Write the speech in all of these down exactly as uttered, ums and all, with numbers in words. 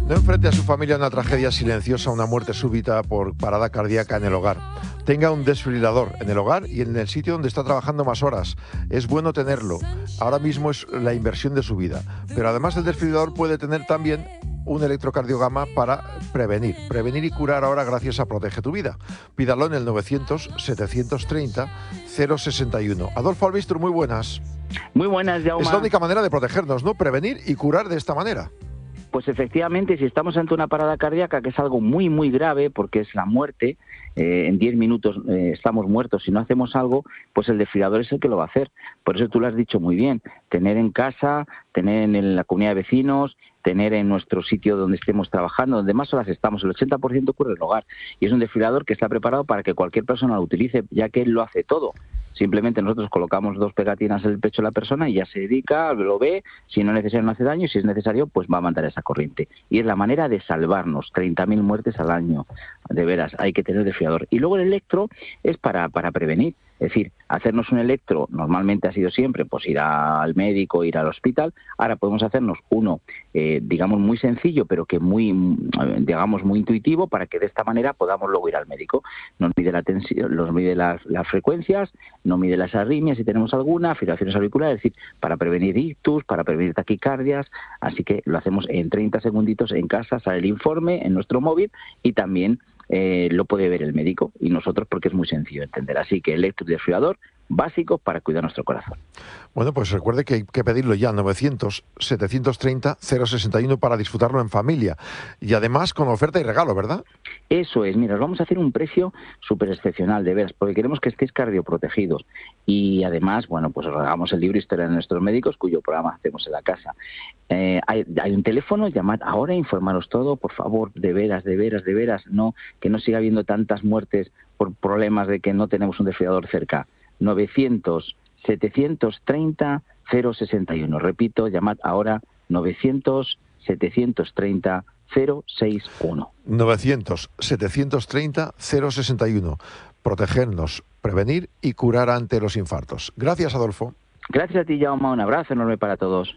No enfrente a su familia una tragedia silenciosa, una muerte súbita por parada cardíaca en el hogar. Tenga un desfibrilador en el hogar y en el sitio donde está trabajando más horas. Es bueno tenerlo. Ahora mismo es la inversión de su vida. Pero además del desfibrilador puede tener también un electrocardiograma para prevenir. Prevenir y curar ahora gracias a Protege tu Vida. Pídalo en el novecientos, setecientos treinta, cero sesenta y uno. Adolfo Albistur, muy buenas. Muy buenas, Jaume. Es la única manera de protegernos, ¿no? Prevenir y curar de esta manera. Pues efectivamente, si estamos ante una parada cardíaca, que es algo muy, muy grave, porque es la muerte, eh, en diez minutos eh, estamos muertos si no hacemos algo, pues el desfibrilador es el que lo va a hacer. Por eso tú lo has dicho muy bien, tener en casa, tener en la comunidad de vecinos, tener en nuestro sitio donde estemos trabajando, donde más horas estamos, el ochenta por ciento ocurre en el hogar. Y es un desfibrilador que está preparado para que cualquier persona lo utilice, ya que él lo hace todo. Simplemente nosotros colocamos dos pegatinas en el pecho de la persona y ya se dedica, lo ve, si no es necesario no hace daño, y si es necesario pues va a mandar esa corriente. Y es la manera de salvarnos, treinta mil muertes al año, de veras, hay que tener desfibrilador. Y luego el electro es para, para prevenir, es decir, hacernos un electro normalmente ha sido siempre pues ir al médico, ir al hospital, ahora podemos hacernos uno, eh, digamos muy sencillo, pero que muy, digamos muy intuitivo, para que de esta manera podamos luego ir al médico. Nos mide la tensión, nos mide las, las frecuencias, no mide las arritmias si tenemos alguna, fibrilaciones auriculares, es decir, para prevenir ictus, para prevenir taquicardias, así que lo hacemos en treinta segunditos en casa, sale el informe en nuestro móvil y también eh, lo puede ver el médico y nosotros porque es muy sencillo de entender. Así que electrodesfibrilador básico para cuidar nuestro corazón. Bueno, pues recuerde que hay que pedirlo ya, novecientos, setecientos treinta, cero sesenta y uno para disfrutarlo en familia. Y además con oferta y regalo, ¿verdad? Eso es, mira, os vamos a hacer un precio súper excepcional, de veras, porque queremos que estéis cardioprotegidos. Y además, bueno, pues os regalamos el libro Historia de nuestros médicos, cuyo programa hacemos en la casa. Eh, hay, hay un teléfono, llamad ahora, informaros todo, por favor, de veras, de veras, de veras, no, que no siga habiendo tantas muertes por problemas de que no tenemos un desfibrilador cerca. novecientos, setecientos treinta, cero sesenta y uno. Repito, llamad ahora novecientos, setecientos treinta, cero sesenta y uno. novecientos, setecientos treinta, cero sesenta y uno. Protegernos, prevenir y curar ante los infartos. Gracias, Adolfo. Gracias a ti, Jaume. Un abrazo enorme para todos.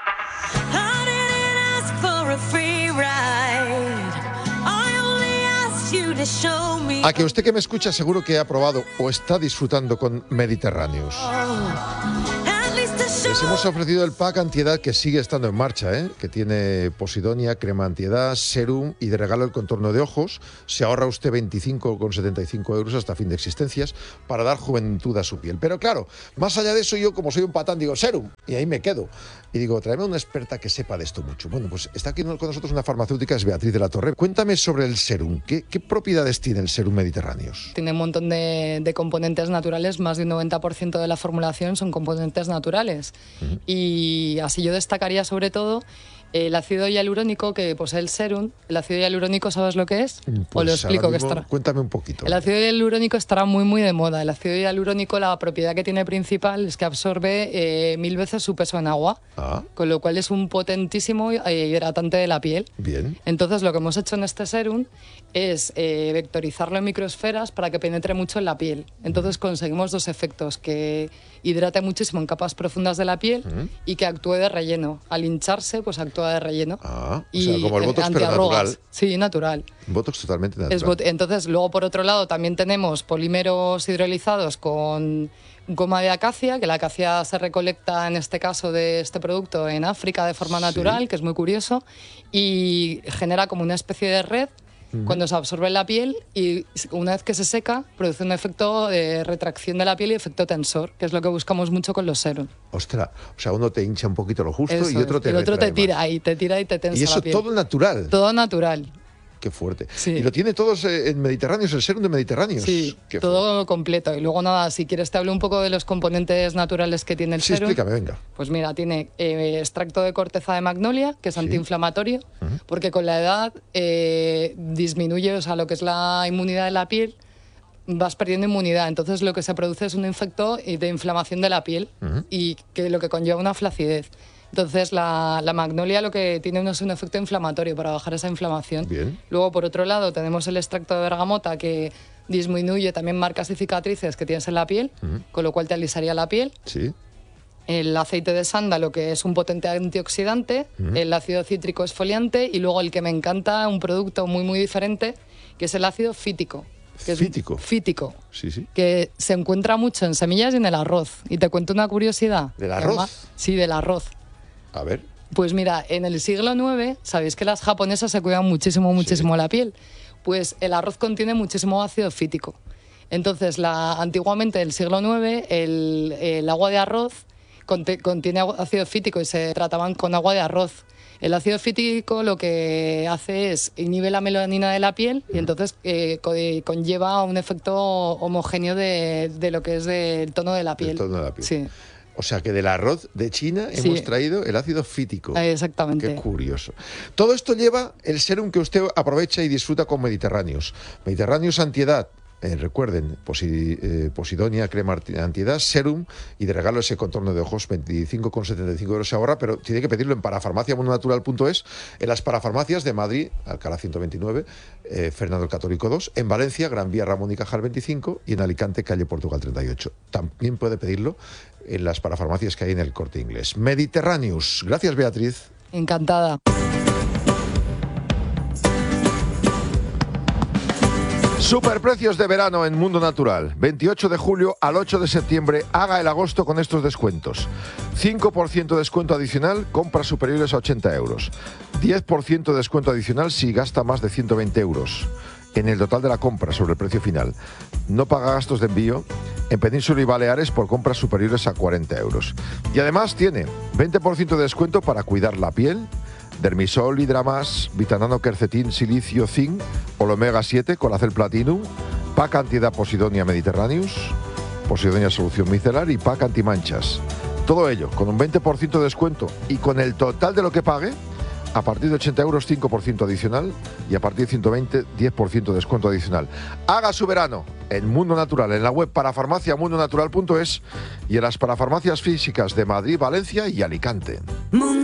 A que usted que me escucha seguro que ha probado o está disfrutando con Mediterráneos. Les hemos ofrecido el pack antiedad que sigue estando en marcha, ¿eh? Que tiene posidonia, crema antiedad, serum y de regalo el contorno de ojos. Se ahorra usted veinticinco con setenta y cinco euros hasta fin de existencias para dar juventud a su piel. Pero claro, más allá de eso, yo como soy un patán digo serum y ahí me quedo. Y digo, tráeme una experta que sepa de esto mucho. Bueno, pues está aquí con nosotros una farmacéutica, es Beatriz de la Torre. Cuéntame sobre el serum. ¿Qué, qué propiedades tiene el serum Mediterráneos? Tiene un montón de, de componentes naturales, más de un noventa por ciento de la formulación son componentes naturales. Uh-huh. Y así yo destacaría sobre todo el ácido hialurónico que posee el serum. ¿El ácido hialurónico sabes lo que es? Pues ¿O lo explico? Mismo, que estará? Cuéntame un poquito. El ácido hialurónico estará muy muy de moda. El ácido hialurónico, la propiedad que tiene principal es que absorbe eh, mil veces su peso en agua, ah. con lo cual es un potentísimo eh, hidratante de la piel. Bien. Entonces lo que hemos hecho en este serum es eh, vectorizarlo en microesferas para que penetre mucho en la piel. Entonces conseguimos dos efectos: que hidrate muchísimo en capas profundas de la piel uh-huh. y que actúe de relleno. Al hincharse, pues actúa de relleno. Ah, o sea, como el Botox, pero natural. Sí, natural. Botox totalmente natural. Es bot- Entonces, luego por otro lado también tenemos polímeros hidrolizados con goma de acacia, que la acacia se recolecta en este caso de este producto en África de forma natural, sí. que es muy curioso, y genera como una especie de red cuando se absorbe en la piel, y una vez que se seca produce un efecto de retracción de la piel y efecto tensor, que es lo que buscamos mucho con los serums. Ostras, o sea, uno te hincha un poquito lo justo Eso y otro es. te el otro te tira más. y te tira y te tensa y eso la piel. todo natural. Todo natural. Qué fuerte. Sí. Y lo tiene todos en Mediterráneos, el serum de Mediterráneos. Sí, Qué todo fuerte. completo. Y luego nada, si quieres te hablo un poco de los componentes naturales que tiene el sí, serum. Sí, explícame, venga. Pues mira, tiene eh, extracto de corteza de magnolia, que es sí. antiinflamatorio, uh-huh. porque con la edad eh, disminuye, o sea, lo que es la inmunidad de la piel, vas perdiendo inmunidad. Entonces lo que se produce es un efecto de inflamación de la piel uh-huh. y que lo que conlleva una flacidez. Entonces, la, la magnolia lo que tiene es un efecto inflamatorio para bajar esa inflamación. Bien. Luego, por otro lado, tenemos el extracto de bergamota que disminuye también marcas y cicatrices que tienes en la piel, uh-huh. con lo cual te alisaría la piel. Sí. el aceite de sándalo, que es un potente antioxidante, uh-huh. el ácido cítrico exfoliante y luego el que me encanta, un producto muy muy diferente, que es el ácido fítico. Que Fítico. Es fítico. Sí, sí. Que se encuentra mucho en semillas y en el arroz. Y te cuento una curiosidad. ¿Del arroz? Sí, del arroz. A ver. Pues mira, en el siglo nueve, sabéis que las japonesas se cuidan muchísimo, muchísimo sí. la piel. Pues el arroz contiene muchísimo ácido fítico. Entonces, la, antiguamente, en el siglo nueve, el, el agua de arroz conte, contiene ácido fítico y se trataban con agua de arroz. El ácido fítico lo que hace es inhibe la melanina de la piel y entonces eh, conlleva un efecto homogéneo de, de lo que es del tono de la piel. El tono de la piel. Sí. O sea que del arroz de China sí. hemos traído el ácido fítico. Exactamente. Qué curioso. Todo esto lleva el serum que usted aprovecha y disfruta con Mediterráneos. Mediterráneos Antiedad. Eh, recuerden, posi, eh, Posidonia, crema antiedad, serum y de regalo ese contorno de ojos, veinticinco con setenta y cinco euros se ahorra, pero tiene que pedirlo en parafarmacia mundo natural punto es, en las parafarmacias de Madrid, Alcalá ciento veintinueve, eh, Fernando el Católico dos, en Valencia, Gran Vía Ramón y Cajal veinticinco y en Alicante, calle Portugal treinta y ocho. También puede pedirlo en las parafarmacias que hay en el Corte Inglés. Mediterráneos. Gracias, Beatriz. Encantada. Superprecios de verano en Mundo Natural. veintiocho de julio al ocho de septiembre. Haga el agosto con estos descuentos. cinco por ciento de descuento adicional, compras superiores a ochenta euros. diez por ciento de descuento adicional si gasta más de ciento veinte euros en el total de la compra sobre el precio final. No paga gastos de envío en Península y Baleares por compras superiores a cuarenta euros. Y además tiene veinte por ciento de descuento para cuidar la piel, Dermisol, Hidramas, Vitanano, Quercetín, Silicio, Zinc, Omega siete, Colacel Platinum, Pack Antiedad Posidonia Mediterráneos, Posidonia Solución Micelar y Pack Antimanchas. Todo ello con un veinte por ciento de descuento y con el total de lo que pague, a partir de ochenta euros, cinco por ciento adicional y a partir de ciento veinte, diez por ciento de descuento adicional. Haga su verano en Mundo Natural, en la web parafarmacia mundo natural punto es y en las parafarmacias físicas de Madrid, Valencia y Alicante.